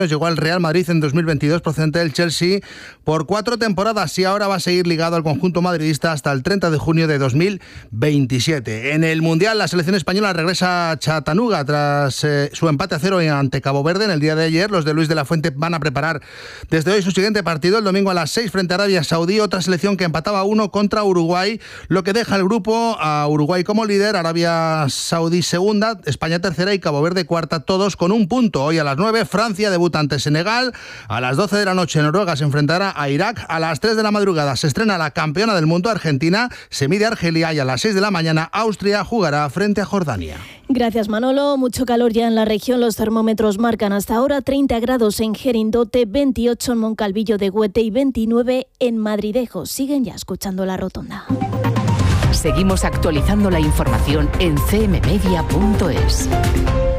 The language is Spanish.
llegó al Real Madrid en 2022 procedente del Chelsea por 4 temporadas y ahora va a seguir ligado al conjunto madridista hasta el 30 de junio de 2027. En el Mundial, la selección española regresa a Chattanooga tras su empate a 0 ante Cabo Verde en el día de ayer. Los de Luis de la Fuente van a preparar desde hoy su siguiente partido, el domingo a las 6 frente a Arabia Saudí, otra selección que empataba a 1 contra Uruguay, lo que deja el grupo a Uruguay como líder, Arabia Saudí segunda, España tercera y Cabo Verde cuarta, todos con un punto. Hoy a las 9, Francia debuta ante Senegal. A las 12 de la noche Noruega se enfrentará a Irak. A las 3 de la madrugada se estrena la campeona del mundo Argentina, se mide Argelia, y a las 6 de la mañana Austria jugará frente a Jordania. Gracias, Manolo. Mucho calor ya en la región. Los termómetros marcan hasta ahora 30 grados en Jerindote, 28 en Moncalvillo de Güete y 29 en Madridejo. Siguen ya escuchando La Rotonda. Seguimos actualizando la información en cmmedia.es.